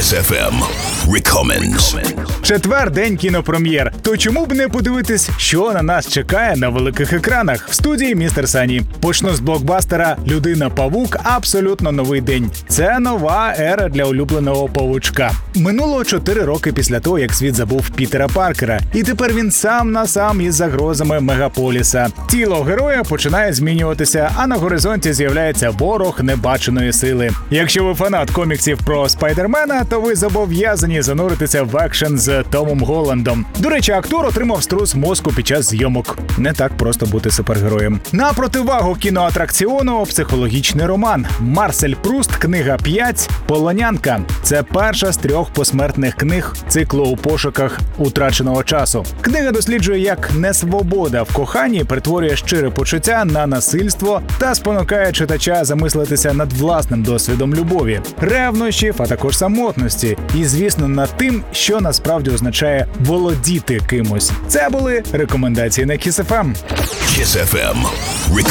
Kiss FM Recommends. Четвер, день кінопрем'єр. То чому б не подивитись, що на нас чекає на великих екранах? В студії містер Сані. Почну з блокбастера «Людина-павук. Абсолютно новий день». Це нова ера для улюбленого павучка. Минуло 4 роки після того, як світ забув Пітера Паркера. І тепер він сам на сам із загрозами мегаполіса. Тіло героя починає змінюватися, а на горизонті з'являється ворог небаченої сили. Якщо ви фанат коміксів про Спайдермена, то ви зобов'язані зануритися в екшен з Томом Голландом. До речі, актор отримав струс мозку під час зйомок. Не так просто бути супергероєм. На противагу кіноатракціону психологічний роман. Марсель Пруст, книга 5 «Полонянка». Це перша з 3 посмертних книг циклу «У пошуках утраченого часу». Книга досліджує, як несвобода в коханні перетворює щире почуття на насильство та спонукає читача замислитися над власним досвідом любові, ревнощів, а також самотності. І, звісно, над тим, що насправді означає володіти кимось. Це були рекомендації на Kiss FM. Kiss FM